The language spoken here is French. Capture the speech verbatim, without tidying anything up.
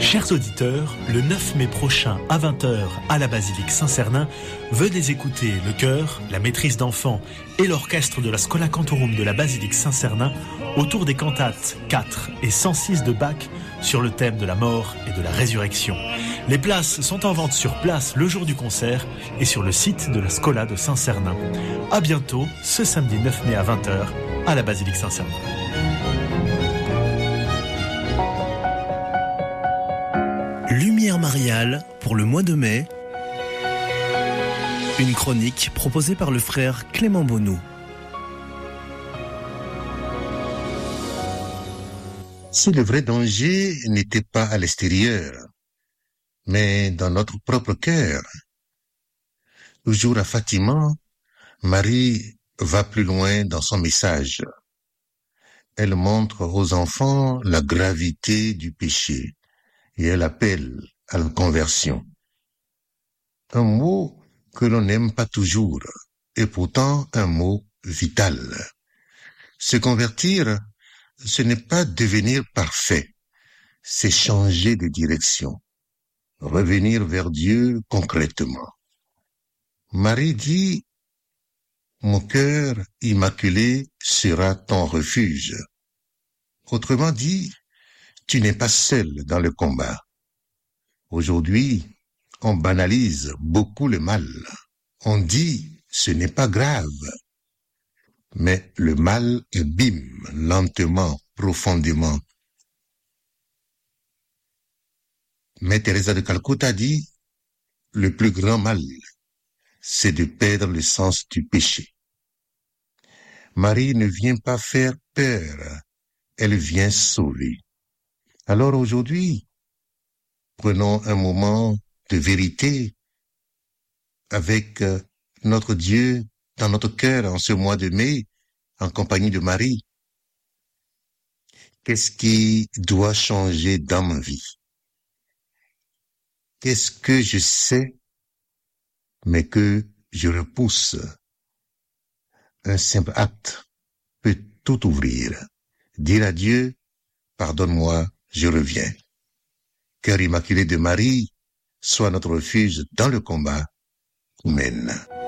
Chers auditeurs, le neuf mai prochain à vingt heures à la basilique Saint-Cernin, venez écouter le chœur, la maîtrise d'enfants et l'orchestre de la Schola Cantorum de la basilique Saint-Cernin autour des cantates quatre et cent six de Bach sur le thème de la mort et de la résurrection. Les places sont en vente sur place le jour du concert et sur le site de la Schola de Saint-Cernin. À bientôt, ce samedi neuf mai à vingt heures à la basilique Saint-Cernin. Lumière mariale pour le mois de mai. Une chronique proposée par le frère Clément Bonnou. Si le vrai danger n'était pas à l'extérieur, mais dans notre propre cœur. Toujours à Fatima, Marie va plus loin dans son message. Elle montre aux enfants la gravité du péché et elle appelle à la conversion. Un mot que l'on n'aime pas toujours, et pourtant un mot vital. Se convertir, ce n'est pas devenir parfait, c'est changer de direction, revenir vers Dieu concrètement. Marie dit, « Mon cœur immaculé sera ton refuge ». Autrement dit, tu n'es pas seul dans le combat. Aujourd'hui, on banalise beaucoup le mal. On dit, ce n'est pas grave. Mais le mal abîme lentement, profondément. Mais Teresa de Calcutta dit, le plus grand mal, c'est de perdre le sens du péché. Marie ne vient pas faire peur, elle vient sauver. Alors aujourd'hui, prenons un moment de vérité avec notre Dieu dans notre cœur en ce mois de mai, en compagnie de Marie. Qu'est-ce qui doit changer dans ma vie? Qu'est-ce que je sais, mais que je repousse? Un simple acte peut tout ouvrir. Dire à Dieu, pardonne-moi, je reviens. Cœur immaculé de Marie, sois notre refuge dans le combat. Amen.